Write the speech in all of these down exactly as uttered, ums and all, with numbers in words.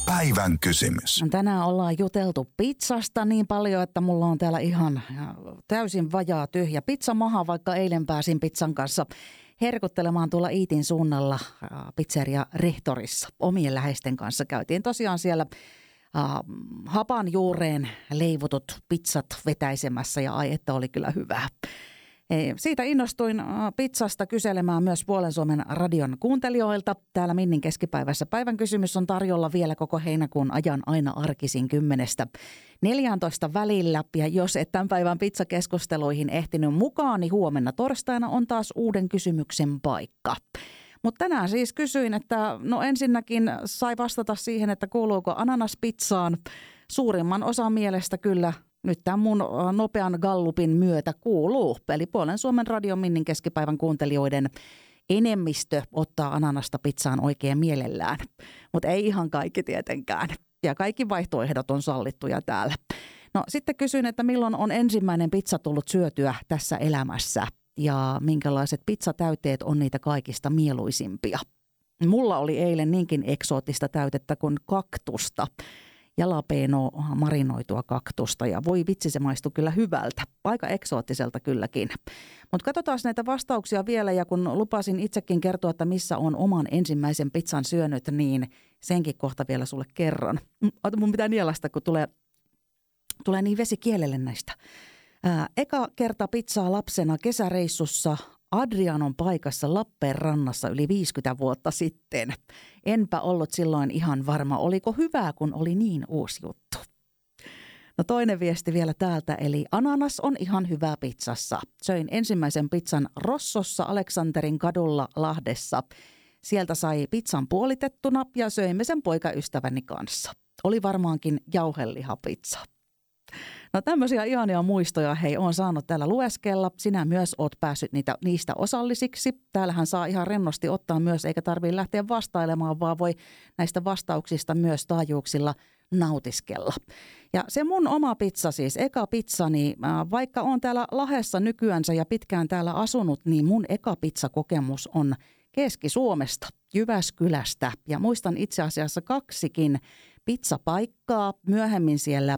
Päivän kysymys. Tänään ollaan juteltu pizzasta niin paljon, että mulla on täällä ihan täysin vajaa tyhjä pizzamaha, vaikka eilen pääsin pizzan kanssa herkuttelemaan tuolla Iitin suunnalla pizzeria Rehtorissa. Omien läheisten kanssa käytiin tosiaan siellä äh, hapan juureen leivotut pizzat vetäisemässä ja ai että oli kyllä hyvää. Siitä innostuin pizzasta kyselemään myös Puolen Suomen radion kuuntelijoilta. Täällä Minnin keskipäivässä päivän kysymys on tarjolla vielä koko heinäkuun ajan aina arkisin kymmenestä neljääntoista välillä. Ja jos et tämän päivän pizzakeskusteluihin ehtinyt mukaan, niin huomenna torstaina on taas uuden kysymyksen paikka. Mutta tänään siis kysyin, että no ensinnäkin sai vastata siihen, että kuuluuko ananas pizzaan. Suurimman osan mielestä kyllä. Nyt tämän mun nopean gallupin myötä kuuluu, eli Puolen Suomen radion Minnin keskipäivän kuuntelijoiden enemmistö ottaa ananasta pizzaan oikein mielellään. Mutta ei ihan kaikki tietenkään. Ja kaikki vaihtoehdot on sallittuja täällä. No sitten kysyin, että milloin on ensimmäinen pizza tullut syötyä tässä elämässä ja minkälaiset pizzatäyteet on niitä kaikista mieluisimpia. Mulla oli eilen niinkin eksoottista täytettä kuin kaktusta. Jalapeno marinoitua kaktusta ja voi vitsi, se maistui kyllä hyvältä. Aika eksoottiselta kylläkin. Mutta katsotaan näitä vastauksia vielä ja kun lupasin itsekin kertoa, että missä on oman ensimmäisen pizzan syönyt, niin senkin kohta vielä sulle kerron. Ota, mun pitää nielasta, kun tulee, tulee niin vesi kielelle näistä. Ää, eka kerta pizzaa lapsena kesäreissussa Adrianon paikassa Lappeenrannassa yli viisikymmentä vuotta sitten. Enpä ollut silloin ihan varma, oliko hyvää, kun oli niin uusi juttu. No toinen viesti vielä täältä, eli ananas on ihan hyvää pizzassa. Söin ensimmäisen pizzan Rossossa Aleksanterin kadulla Lahdessa. Sieltä sai pizzan puolitettuna ja söimme sen poikaystäväni kanssa. Oli varmaankin jauhelihapizza. No tämmöisiä ihania muistoja hei on saanut täällä lueskella. Sinä myös oot päässyt niitä, niistä osallisiksi. Täällähän saa ihan rennosti ottaa myös, eikä tarvitse lähteä vastailemaan, vaan voi näistä vastauksista myös taajuuksilla nautiskella. Ja se mun oma pizza siis, eka pizza, niin vaikka on täällä Lahdessa nykyänsä ja pitkään täällä asunut, niin mun eka pizzakokemus on Keski-Suomesta, Jyväskylästä. Ja muistan itse asiassa kaksikin pizzapaikkaa myöhemmin siellä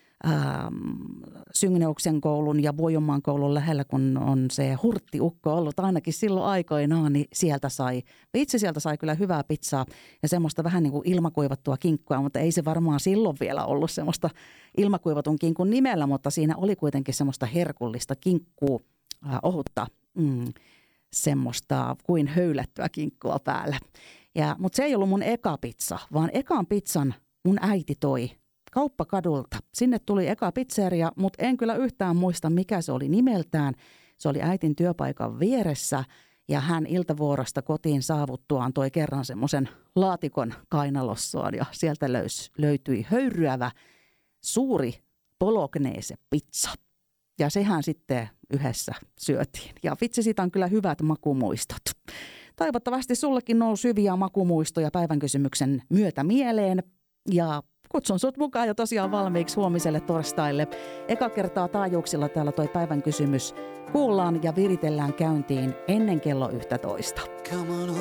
Syngeuksen koulun ja Vuojonmaan koulun lähellä, kun on se hurttiukko ollut ainakin silloin aikoinaan, niin sieltä sai, itse sieltä sai kyllä hyvää pizzaa ja semmoista vähän niin kuin ilmakuivattua kinkkua, mutta ei se varmaan silloin vielä ollut semmoista ilmakuivatun kinkun nimellä, mutta siinä oli kuitenkin semmoista herkullista kinkkua, äh, ohutta, mm, semmoista kuin höylättyä kinkkua päällä. Ja, mutta se ei ollut mun eka pizza, vaan ekan pizzan mun äiti toi Kauppakadulta. Sinne tuli eka pizzeria, mutta en kyllä yhtään muista, mikä se oli nimeltään. Se oli äitin työpaikan vieressä ja hän iltavuorosta kotiin saavuttuaan toi kerran semmoisen laatikon kainalossoon ja sieltä löys, löytyi höyryävä suuri bolognese pizza. Ja sehän sitten yhdessä syötiin. Ja vitsi, siitä on kyllä hyvät makumuistot. Toivottavasti sullekin nousi hyviä makumuistoja päivän kysymyksen myötä mieleen ja kutsun sut mukaan jo tosiaan valmiiksi huomiselle torstaille. Eka kertaa taajuuksilla täällä toi päivän kysymys kuullaan ja viritellään käyntiin ennen kello yksitoista.